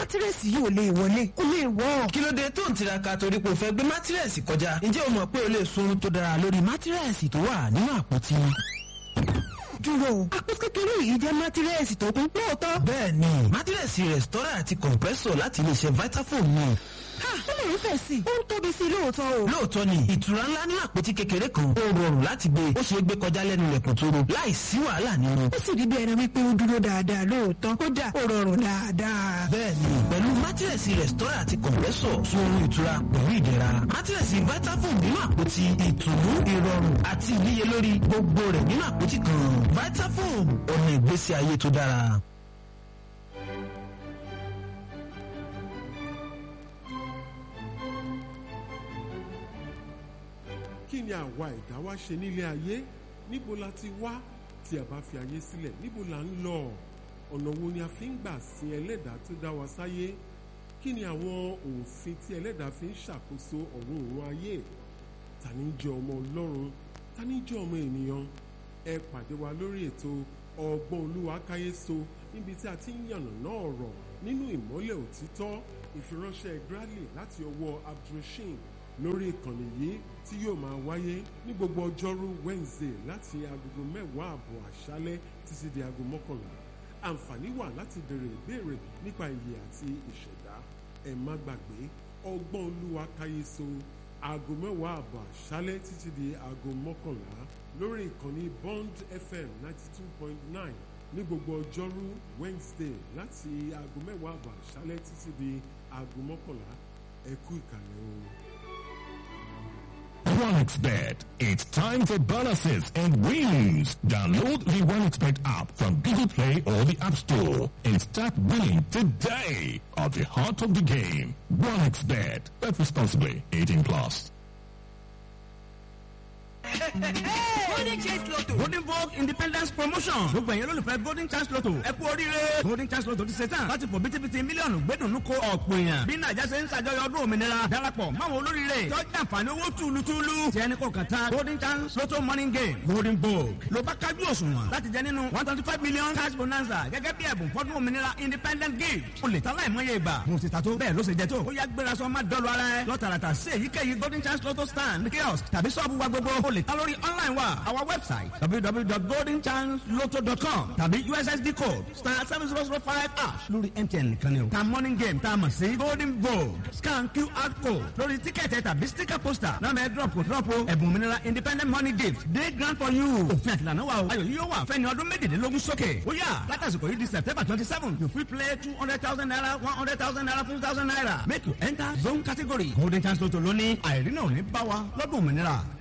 mátírẹ́sì yìí ò lè wọlé kó lè wọ́. kí ló dé tó ń tiraka torí pé o fẹ́ gbé mátírẹ́sì kọjá? ǹjẹ́ o mọ̀ pé o lè sunrun tó dára lórí mátírẹ́sì tó wà nínú àpótí? dúró àpótí kékeré yìí jẹ́ mátírẹ́sì tó kún lóòótọ́. bẹ́ẹ̀ni, mátírẹ́sì rẹ̀stọ́rà àti compressor láti iléeṣẹ́ Vitafoam ni. ó lè rí fẹ̀ sí i ó ń tóbi sí i lóòótọ́ o. lóòótọ́ ni ìtura ńlá ní àpótí kékeré kan ó rọrùn láti gbé, ó ṣeé gbé kọjá lẹ́nu ilẹ̀kùn tóro láì sí wàhálà nínú. ó sì rí bí ẹni wípé ó dúró dáadáa lóòótọ́ kódà ó rọrùn dáadáa. bẹ́ẹ̀ni, pẹ̀lú mátírẹ́sì rẹ̀stọ́rà àti compressor sun oorun ìtura pẹ̀lú ìdẹ̀ra. mátírẹ́sì Vitafoam nínú àpótí, ìtùnú, ìrọ̀rùn àti ìníyelórí, gbogbo rẹ̀ nínú àpótí kan. Vitafoam, ọ̀nà ìgbésí ayé tó dára. kí ni àwa ẹ̀dá wa ṣe nílé ayé? níbo la ti wá? tí a bá fi ayé sílẹ̀, níbo la ń lọ? ọ̀nà wo ni a fi ń gbà sin ẹlẹ́dàá tó dá wa sáyé? kí ni àwọn òfin tí ẹlẹ́dàá fi ń ṣàkóso ọ̀run òun ayé? ta ni jẹ́ ọmọ Ọlọ́run? ta ni jẹ́ ọmọ ènìyàn? ẹ pàdé wa lórí ètò ọgbọ́n Olúwa káyéso, níbi tí a ti ń yànnàná ọ̀rọ̀ nínú ìmọ́lẹ̀ òtítọ́. ìfiránṣẹ́ Bradley láti ọwọ́ Abdulrasheed lórí ìkànnì yìí tí yóò máa wáyé ní gbogbo ọjọ́rú Wednesday láti agogo 10:30 àṣálẹ́ títí di aago 11. àǹfààní wà láti béèrè ìbéèrè nípa ìyè àti ìṣẹ̀dá. ẹ má gbàgbé ọgbọ́n Olúwa káyéso, aago 10:30 àṣálẹ́ títí di aago 11 lórí ìkànnì Bond FM 92.9 ní gbogbo ọjọ́rú Wednesday láti aago 10:30 àṣálẹ́ títí di aago 11. ẹ kú ìkàlẹ̀ o. OneXBet. It's time for bonuses and wins. Download the OneXBet app from Google Play or the App Store and start winning today at the heart of the game. OneXBet. Bet responsibly. 18+. Golden Chance Lotto. Golden Vogue Independence Promotion. gbogbo ẹ̀yin olólùfẹ́ Golden Chance Lotto. ẹ kú oríire. Golden Chance Lotto ti ṣe tán láti fò bítíbitì mílíọ̀nù gbẹ́dùnú kó ọ̀pọ̀ èèyàn. bí nàìjà ṣe ń ṣàjọyọ̀ ọdún òmìnira, darapọ̀ máwọn olóríire. tọ́jú àǹfààní owó túlùtúlù. tí ẹni kò kàn tán Golden Chance Lotto Morning Game. Golden Vogue ló bá kájú òṣùwọ̀n láti jẹ nínú 125 million cash bonanza gẹ́gẹ́ bí ẹ̀bùn fọ́dún òmìnira Independent Gift. o lè ta láìmọye ìgbà. mo ti ta tó bẹ́ẹ̀ ló ṣe jẹ tó. ó yá gbéra sọ má dọ́lu ara ẹ. lọ́tàràtà sí èyíkéyìí Golden Chance Lotto stand, kiosk tàbí sọ́ọ̀bù wa gbogbo. o lè ta lórí online wa. Our website www.goldenchanceloto.com tàbí USSD code *7005# lórí MTN nìkan ni o. ta morning game tá a mọ̀ sí Golden Vogue, scan QR code lórí tíkẹ́ẹ̀tì tàbí sticker poster náà mẹ́ drop o ẹ̀bùn òmìnira Independent Money Gift day grant for you. òfin àtìlànà wa o ayọ̀ yìí yóò wà fẹ́ni ọdún méjìlélógún sókè. ó yá látàsìkò yìí di September 27 you fit play 200,000 naira 100,000 naira 50,000 naira make you enter zone category. Golden Chance Lotto lóní àìrí náà ní bá wa lọ́dún òmìnira.